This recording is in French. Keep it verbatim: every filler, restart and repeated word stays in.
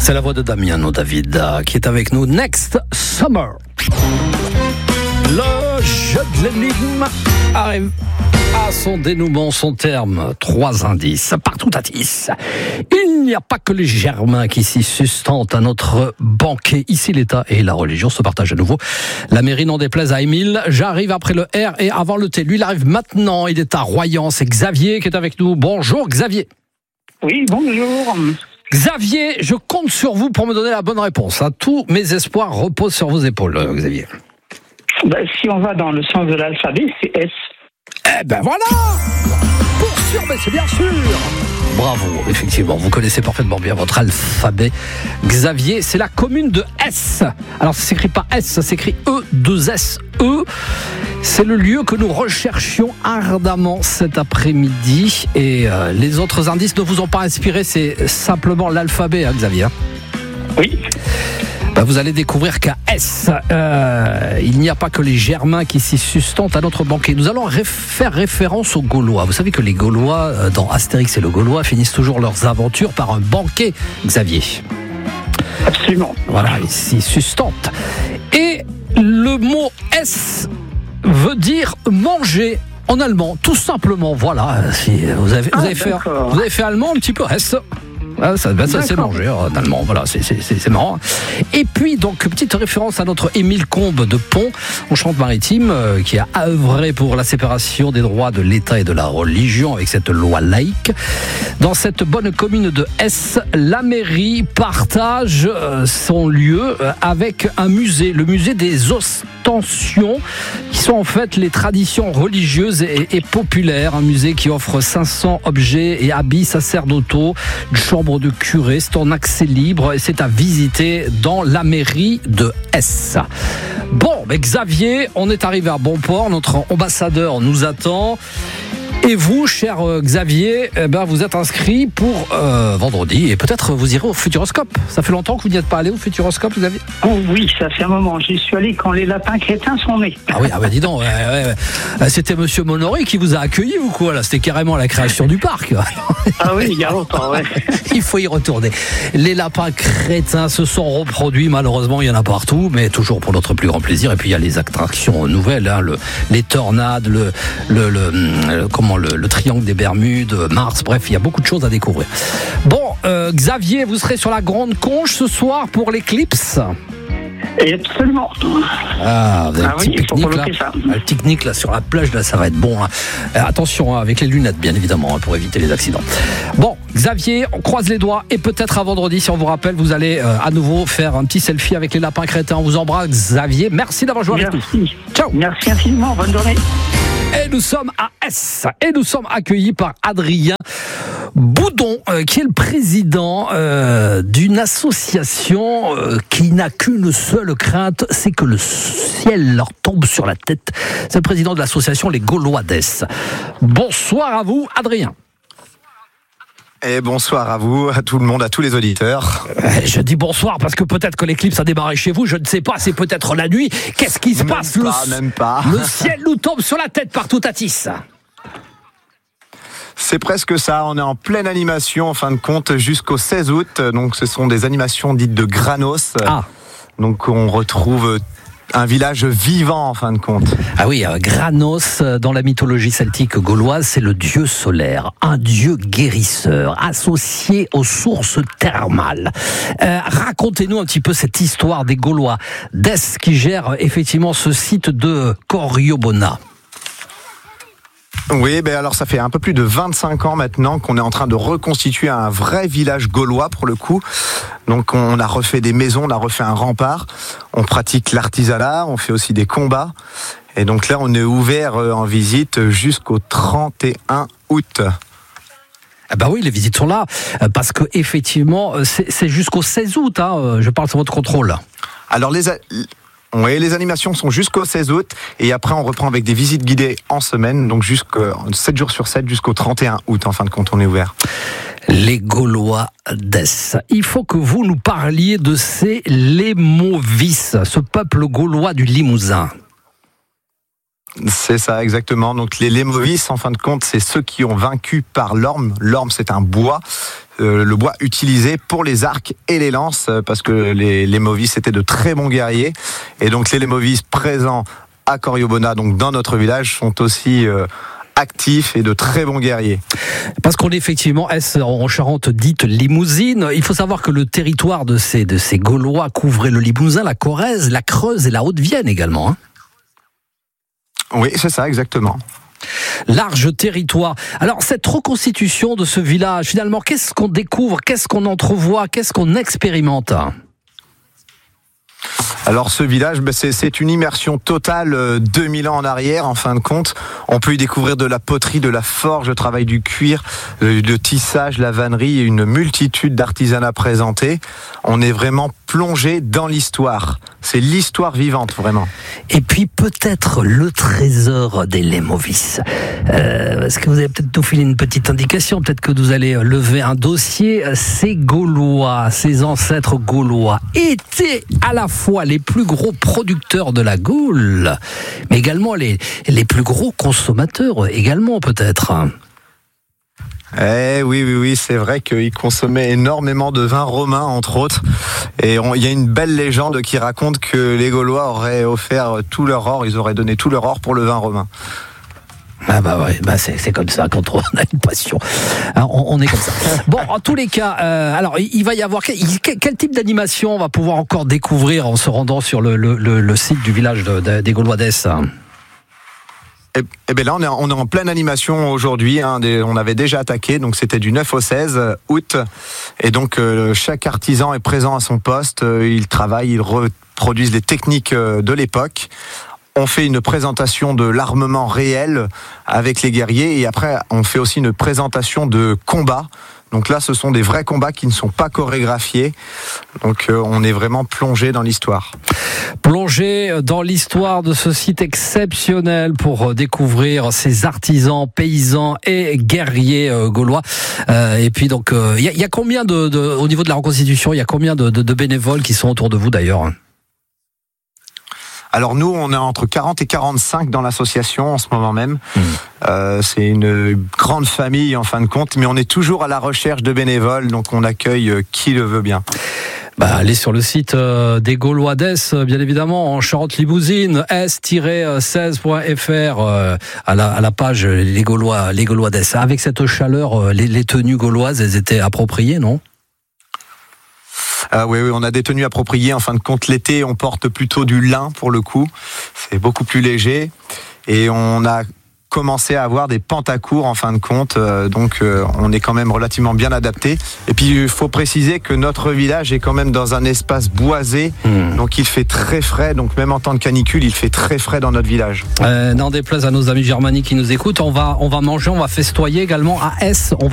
C'est la voix de Damiano David qui est avec nous. Next Summer. Le jeu de l'énigme arrive à son dénouement, son terme. Trois indices, partout à dix. Il n'y a pas que les Germains qui s'y sustentent à notre banquet. Ici, l'État et la religion se partagent à nouveau. La mairie n'en déplaise à Émile. J'arrive après le R et avant le T. Lui, il arrive maintenant. Il est à Royan. C'est Xavier qui est avec nous. Bonjour, Xavier. Oui, bonjour. Xavier, je compte sur vous pour me donner la bonne réponse. Hein. Tous mes espoirs reposent sur vos épaules, euh, Xavier. Ben, si on va dans le sens de l'alphabet, c'est S. Eh ben voilà! Pour sûr, mais c'est bien sûr! Bravo, effectivement, vous connaissez parfaitement bien votre alphabet. Xavier, c'est la commune de S. Alors, ça s'écrit pas S, ça s'écrit E deux S E. C'est le lieu que nous recherchions ardemment cet après-midi. Et euh, les autres indices ne vous ont pas inspiré, c'est simplement l'alphabet, hein, Xavier. Oui. Ben vous allez découvrir qu'à S, euh, il n'y a pas que les Germains qui s'y sustentent à notre banquet. Nous allons ré- faire référence aux Gaulois. Vous savez que les Gaulois, euh, dans Astérix et le Gaulois, finissent toujours leurs aventures par un banquet, Xavier. Absolument. Voilà, ils s'y sustentent. Et le mot S veut dire manger en allemand, tout simplement. Voilà, si vous avez, vous avez, Ah, fait, vous avez fait allemand un petit peu S. Ah, ça, ben ça c'est manger en allemand, voilà, c'est, c'est, c'est, c'est marrant. Et puis, donc, petite référence à notre Émile Combes de Pont, en Charente-Maritime, euh, qui a œuvré pour la séparation des droits de l'État et de la religion avec cette loi laïque. Dans cette bonne commune de S, la mairie partage euh, son lieu euh, avec un musée, le musée des ostensions, qui sont en fait les traditions religieuses et, et populaires. Un musée qui offre cinq cents objets et habits sacerdotaux, une chambre de curé, c'est en accès libre et c'est à visiter dans la mairie de S. Bon, mais Xavier, on est arrivé à bon port, notre ambassadeur nous attend. Et vous, cher Xavier, eh ben, vous êtes inscrit pour euh, vendredi et peut-être vous irez au Futuroscope. Ça fait longtemps que vous n'y êtes pas allé au Futuroscope, Xavier ? Oh oui, ça fait un moment. J'y suis allé quand les lapins crétins sont nés. Ah oui, ah bah dis donc, ouais, ouais, ouais. C'était Monsieur Monory qui vous a accueilli ou quoi là ? C'était carrément la création du parc. Ah oui, il y a longtemps, ouais. Il faut y retourner. Les lapins crétins se sont reproduits, malheureusement il y en a partout, mais toujours pour notre plus grand plaisir. Et puis il y a les attractions nouvelles, hein, le, les tornades, le, le, le, le comment Le, le triangle des Bermudes, Mars, bref, il y a beaucoup de choses à découvrir. Bon, euh, Xavier, vous serez sur la Grande Conche ce soir pour l'éclipse ? Et absolument. Ah, vous avez Ah un petit oui, il faut pique-nique là, coloquer ça. un pique-nique là sur la plage, là, ça va être bon. Hein. Euh, attention, hein, avec les lunettes, bien évidemment, hein, pour éviter les accidents. Bon, Xavier, on croise les doigts et peut-être à vendredi, si on vous rappelle, vous allez euh, à nouveau faire un petit selfie avec les lapins crétins. On vous embrasse, Xavier. Merci d'avoir joué avec nous. Merci. Ciao. Merci infiniment. Bonne journée. Et nous sommes à S. Et nous sommes accueillis par Adrien Boudon, euh, qui est le président euh, d'une association euh, qui n'a qu'une seule crainte, c'est que le ciel leur tombe sur la tête. C'est le président de l'association Les Gaulois d'Es. Bonsoir à vous, Adrien. Et bonsoir à vous, à tout le monde, à tous les auditeurs. Euh, je dis bonsoir parce que peut-être que l'éclipse a démarré chez vous, je ne sais pas, c'est peut-être la nuit. Qu'est-ce qui se Même passe pas, le, même pas. Le ciel nous tombe sur la tête partout à Tis. C'est presque ça, on est en pleine animation en fin de compte jusqu'au seize août. Donc ce sont des animations dites de Granos. Ah. Donc on retrouve un village vivant en fin de compte. Ah oui, euh, Granos, euh, dans la mythologie celtique gauloise, c'est le dieu solaire, un dieu guérisseur, associé aux sources thermales. Euh, racontez-nous un petit peu cette histoire des Gaulois d'Es qui gèrent effectivement ce site de Coriobona. Oui, ben alors ça fait un peu plus de vingt-cinq ans maintenant qu'on est en train de reconstituer un vrai village gaulois pour le coup. Donc on a refait des maisons, on a refait un rempart, on pratique l'artisanat, on fait aussi des combats. Et donc là on est ouvert en visite jusqu'au trente et un août. Ah bah oui, les visites sont là, parce que effectivement c'est, c'est jusqu'au seize août, hein, je parle sur votre contrôle. Alors les... A... Oui, les animations sont jusqu'au seize août et après on reprend avec des visites guidées en semaine, donc jusqu'au sept jours sur sept jusqu'au trente et un août en fin de compte on est ouvert. Les Gaulois d'Es. Il faut que vous nous parliez de ces Lémovis, ce peuple gaulois du Limousin. C'est ça, exactement. Donc les Lemovis, en fin de compte, c'est ceux qui ont vaincu par l'orme. L'orme, c'est un bois, euh, le bois utilisé pour les arcs et les lances, parce que les Lemovis étaient de très bons guerriers. Et donc les Lemovis présents à Coriobona, donc dans notre village, sont aussi euh, actifs et de très bons guerriers. Parce qu'on est effectivement est en Charente dite Limousine. Il faut savoir que le territoire de ces, de ces Gaulois couvrait le Limousin, la Corrèze, la Creuse et la Haute-Vienne également. Hein. Oui, c'est ça, exactement. Large territoire. Alors, cette reconstitution de ce village, finalement, qu'est-ce qu'on découvre, qu'est-ce qu'on entrevoit, qu'est-ce qu'on expérimente ? Alors ce village, c'est une immersion totale deux mille ans en arrière, en fin de compte. On peut y découvrir de la poterie, de la forge, le travail du cuir, le tissage, la vannerie et une multitude d'artisanats présentés. On est vraiment plongé dans l'histoire. C'est l'histoire vivante, vraiment. Et puis peut-être le trésor des Lemovis. Euh, est-ce que vous allez peut-être nous filer une petite indication ? Peut-être que vous allez lever un dossier. Ces Gaulois, ces ancêtres gaulois, étaient à la fois les plus gros producteurs de la Gaule, mais également les, les plus gros consommateurs, également peut-être. Eh oui, oui, oui, c'est vrai qu'ils consommaient énormément de vin romain, entre autres. Et il y a une belle légende qui raconte que les Gaulois auraient offert tout leur or, ils auraient donné tout leur or pour le vin romain. Ah bah ouais, bah c'est, c'est comme ça quand on a une passion. Alors on, on est comme ça. Bon, en tous les cas, euh, alors il va y avoir quel, quel type d'animation on va pouvoir encore découvrir en se rendant sur le, le, le, le site du village de, de, des Gaulois d'Es ? Eh, eh bien là, on est, on est en pleine animation aujourd'hui. Hein, des, on avait déjà attaqué, donc c'était du neuf au seize août. Et donc euh, chaque artisan est présent à son poste. Euh, il travaille, il reproduisent les techniques euh, de l'époque. On fait une présentation de l'armement réel avec les guerriers et après on fait aussi une présentation de combats. Donc là, ce sont des vrais combats qui ne sont pas chorégraphiés. Donc euh, on est vraiment plongé dans l'histoire. Plongé dans l'histoire de ce site exceptionnel pour découvrir ces artisans, paysans et guerriers euh, gaulois. Euh, et puis donc, il euh, y, y a combien de, de, au niveau de la reconstitution, il y a combien de, de, de bénévoles qui sont autour de vous d'ailleurs ? Alors nous, on est entre quarante et quarante-cinq dans l'association en ce moment même. Mmh. Euh, c'est une grande famille en fin de compte, mais on est toujours à la recherche de bénévoles, donc on accueille qui le veut bien. Bah, allez sur le site euh, des Gaulois d'Es, bien évidemment, en Charente-Limousine, s tiret seize point f r, euh, à, la, à la page les Gaulois, les Gaulois d'Es. Avec cette chaleur, euh, les, les tenues gauloises, elles étaient appropriées, non ? Ah oui, oui, on a des tenues appropriées. En fin de compte, l'été, on porte plutôt du lin pour le coup. C'est beaucoup plus léger. Et on a commencé à avoir des pantacourts en fin de compte. Euh, donc, euh, on est quand même relativement bien adapté. Et puis, il faut préciser que notre village est quand même dans un espace boisé. Mmh. Donc, il fait très frais. Donc, même en temps de canicule, il fait très frais dans notre village. Euh, n'en déplaise à nos amis germaniques qui nous écoutent, on va, on va manger, on va festoyer également à Es. On va